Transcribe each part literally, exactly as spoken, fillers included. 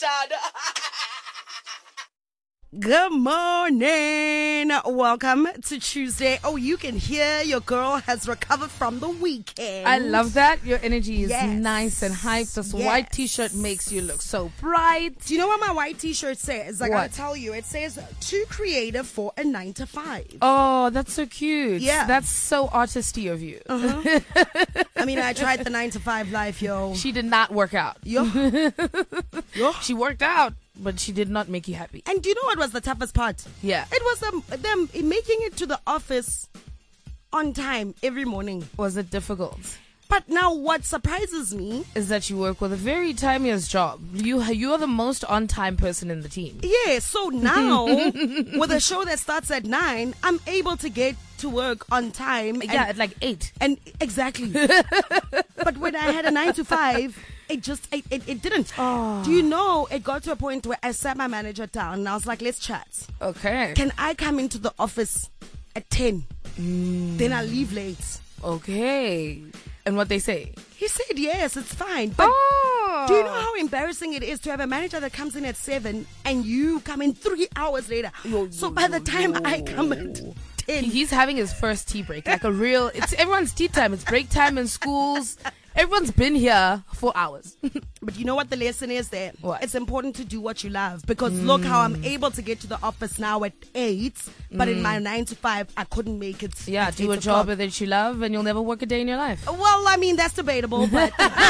Good morning. Welcome to Tuesday. Oh, you can hear your girl has recovered from the weekend. I love that. Your energy is Yes. nice and hyped. This Yes. white t-shirt makes you look so bright. Do you know what my white t-shirt says? I gotta What? tell you, it says too creative for a nine to five. Oh, that's so cute. Yeah. That's so artisty of you. Uh-huh. I mean, I tried the nine to five life, yo. She did not work out. Yo. Yo. She worked out, but she did not make you happy. And do you know what was the toughest part? Yeah. It was them, them making it to the office on time every morning. Was it difficult? But now what surprises me, Is that you work with a very timiest job. You you are the most on-time person in the team. yeah, so now with a show that starts at nine, I'm able to get to work on time. And, Yeah, at like eight. and exactly. But when I had a nine to five, it just, it, it, it didn't. Oh. Do you know, it got to a point where I sat my manager down and I was like, let's chat. Okay. Can I come into the office at ten? Mm. Then I leave late. Okay. And what they say? He said, yes, it's fine. But Oh. do you know how embarrassing it is to have a manager that comes in at seven and you come in three hours later? Yo, So yo, by the yo, time I yo. come at ten, He- He's having his first tea break, like a real. It's everyone's tea time. It's break time in schools. Everyone's been here for hours. but you know what the lesson is there? What? It's important to do what you love, because look how I'm able to get to the office now at eight, but in my nine to five, I couldn't make it. Yeah, at do a eight job o'clock. that you love, and you'll never work a day in your life. Well, I mean, that's debatable, but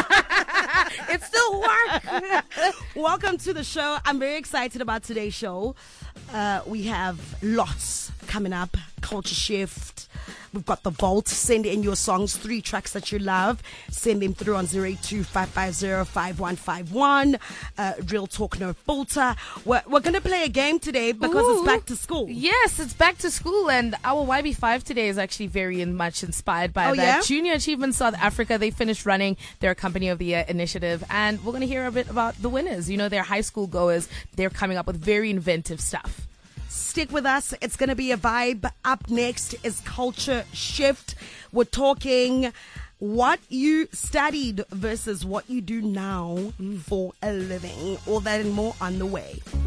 it still works. Welcome to the show. I'm very excited about today's show. Uh, we have lots coming up. Culture Shift. We've got The Vault. Send in your songs, three tracks that you love. Send them through on zero eight two, five five zero, five one five one. Uh, Real Talk, No Filter. We're, we're going to play a game today because Ooh. it's back to school. Yes, it's back to school, and our Y B five today is actually very in- much inspired by Oh, that. yeah? Junior Achievement South Africa, they finished running their Company of the Year initiative, and we're going to hear a bit about the winners. You know, they're high school goers. They're coming up with very inventive stuff. Stick with us. It's going to be a vibe. Up next is Culture Shift. We're talking what you studied versus what you do now for a living. All that and more on the way.